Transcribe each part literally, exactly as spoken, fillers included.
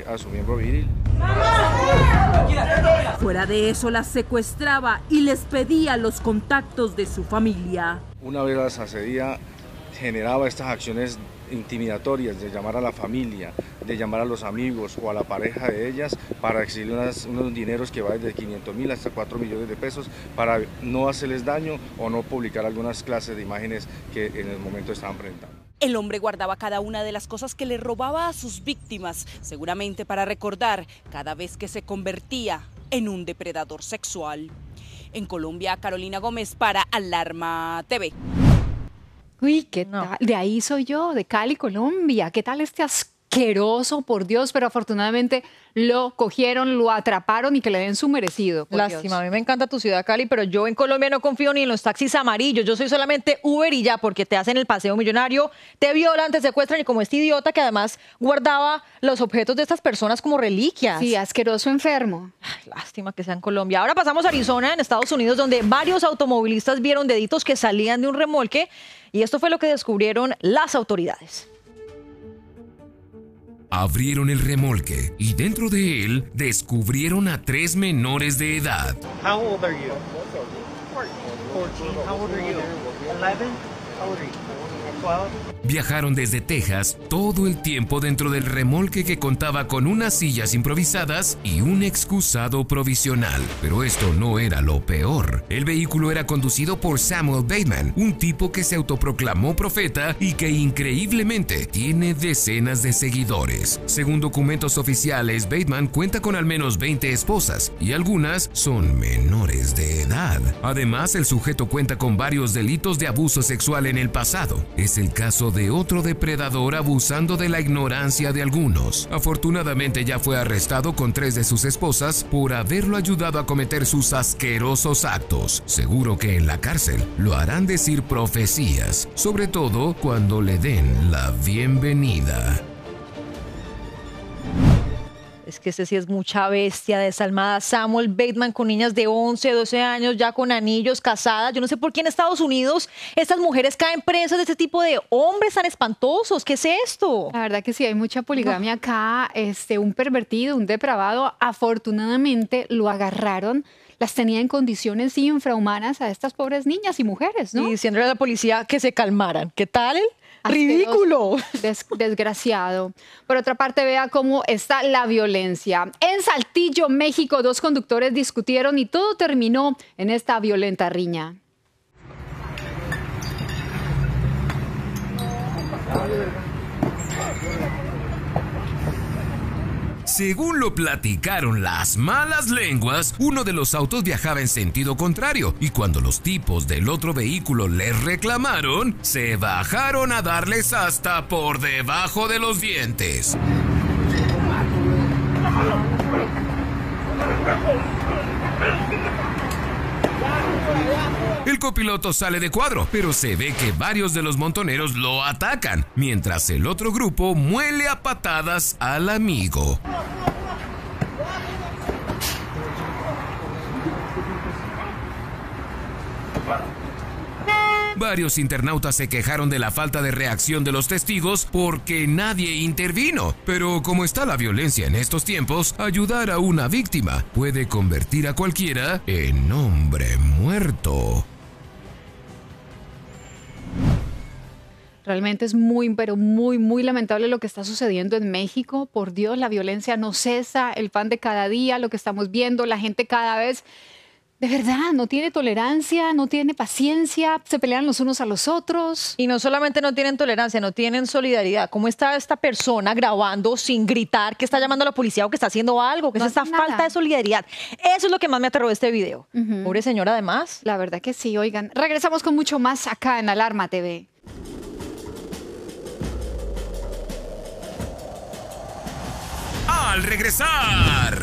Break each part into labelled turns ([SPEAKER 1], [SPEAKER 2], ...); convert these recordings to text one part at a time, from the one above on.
[SPEAKER 1] a su miembro viril.
[SPEAKER 2] Fuera de eso, las secuestraba y les pedía los contactos de su familia.
[SPEAKER 1] Una vez las accedía, generaba estas acciones intimidatorias de llamar a la familia, de llamar a los amigos o a la pareja de ellas para exigir unas, unos dineros que van desde quinientos mil hasta cuatro millones de pesos para no hacerles daño o no publicar algunas clases de imágenes que en el momento estaban presentando.
[SPEAKER 2] El hombre guardaba cada una de las cosas que le robaba a sus víctimas, seguramente para recordar cada vez que se convertía en un depredador sexual. En Colombia, Carolina Gómez para Alarma T V.
[SPEAKER 3] Uy, ¿qué no. tal? De ahí soy yo, de Cali, Colombia. ¿Qué tal este asqueroso, por Dios? Pero afortunadamente lo cogieron, lo atraparon y que le den su merecido.
[SPEAKER 4] Lástima,
[SPEAKER 3] Dios.
[SPEAKER 4] A mí me encanta tu ciudad, Cali, pero yo en Colombia no confío ni en los taxis amarillos. Yo soy solamente Uber y ya, porque te hacen el paseo millonario, te violan, te secuestran y como este idiota que además guardaba los objetos de estas personas como reliquias.
[SPEAKER 3] Sí, asqueroso enfermo.
[SPEAKER 4] Ay, lástima que sea en Colombia. Ahora pasamos a Arizona, en Estados Unidos, donde varios automovilistas vieron deditos que salían de un remolque y esto fue lo que descubrieron las autoridades.
[SPEAKER 5] Abrieron el remolque y dentro de él descubrieron a tres menores de edad.
[SPEAKER 6] How old are you? fourteen. How old are you? eleven. How old are you? twelve.
[SPEAKER 5] Viajaron desde Texas todo el tiempo dentro del remolque que contaba con unas sillas improvisadas y un excusado provisional. Pero esto no era lo peor. El vehículo era conducido por Samuel Bateman, un tipo que se autoproclamó profeta y que increíblemente tiene decenas de seguidores. Según documentos oficiales, Bateman cuenta con al menos veinte esposas y algunas son menores de edad. Además, el sujeto cuenta con varios delitos de abuso sexual en el pasado. Es el caso de otro depredador abusando de la ignorancia de algunos. Afortunadamente ya fue arrestado con tres de sus esposas por haberlo ayudado a cometer sus asquerosos actos. Seguro que en la cárcel lo harán decir profecías, sobre todo cuando le den la bienvenida.
[SPEAKER 4] Es que ese sí es mucha bestia desalmada. Samuel Bateman con niñas de once, doce años, ya con anillos, casadas. Yo no sé por qué en Estados Unidos estas mujeres caen presas de este tipo de hombres tan espantosos. ¿Qué es esto?
[SPEAKER 3] La verdad que sí, hay mucha poligamia no. acá. Este, un pervertido, un depravado, afortunadamente lo agarraron. Las tenía en condiciones infrahumanas a estas pobres niñas y mujeres, ¿no?
[SPEAKER 4] Y diciéndole a la policía que se calmaran. ¿Qué tal? ¡Ridículo!
[SPEAKER 3] Des, desgraciado. Por otra parte, vea cómo está la violencia. En Saltillo, México, dos conductores discutieron y todo terminó en esta violenta riña.
[SPEAKER 5] Según lo platicaron las malas lenguas, uno de los autos viajaba en sentido contrario y cuando los tipos del otro vehículo les reclamaron, se bajaron a darles hasta por debajo de los dientes. El copiloto sale de cuadro, pero se ve que varios de los montoneros lo atacan, mientras el otro grupo muele a patadas al amigo. Varios internautas se quejaron de la falta de reacción de los testigos porque nadie intervino. Pero como está la violencia en estos tiempos, ayudar a una víctima puede convertir a cualquiera en hombre muerto.
[SPEAKER 3] Realmente es muy, pero muy, muy lamentable lo que está sucediendo en México. Por Dios, la violencia no cesa, el pan de cada día, lo que estamos viendo, la gente cada vez, de verdad, no tiene tolerancia, no tiene paciencia, se pelean los unos a los otros.
[SPEAKER 4] Y no solamente no tienen tolerancia, no tienen solidaridad. ¿Cómo está esta persona grabando sin gritar que está llamando a la policía o que está haciendo algo? ¿Qué es esta falta de solidaridad? Eso es lo que más me aterró de este video. Uh-huh. Pobre señora, además.
[SPEAKER 3] La verdad que sí, oigan. Regresamos con mucho más acá en Alarma T V.
[SPEAKER 5] Al regresar...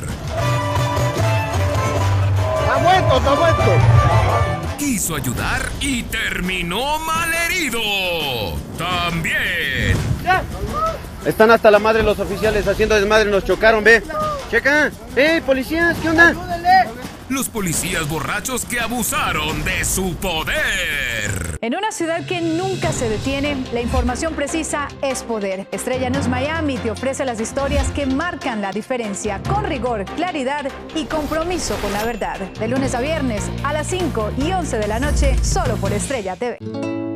[SPEAKER 7] ¡Está muerto, está muerto!
[SPEAKER 5] Quiso ayudar y terminó malherido. También.
[SPEAKER 7] Están hasta la madre los oficiales haciendo desmadre, nos chocaron, ve. Checa. ¡Eh, policías! ¿Qué onda?
[SPEAKER 5] Los policías borrachos que abusaron de su poder.
[SPEAKER 8] En una ciudad que nunca se detiene, la información precisa es poder. Estrella News Miami te ofrece las historias que marcan la diferencia, con rigor, claridad y compromiso con la verdad. De lunes a viernes a las cinco y once de la noche, solo por Estrella T V.